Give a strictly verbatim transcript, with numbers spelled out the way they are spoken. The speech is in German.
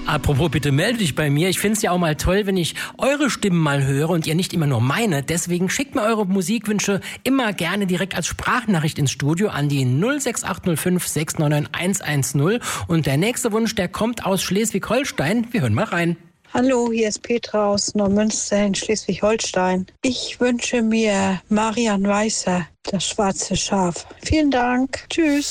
Apropos, bitte melde dich bei mir. Ich finde es ja auch mal toll, wenn ich eure Stimmen mal höre und ihr nicht immer nur meine. Deswegen schickt mir eure Musikwünsche immer gerne direkt als Sprachnachricht ins Studio an die null sechs acht null fünf sechs neun neun eins eins null. Und der nächste Wunsch, der kommt aus Schleswig-Holstein. Wir hören mal rein. Hallo, hier ist Petra aus Neumünster in Schleswig-Holstein. Ich wünsche mir Marian Weißer, das schwarze Schaf. Vielen Dank. Tschüss.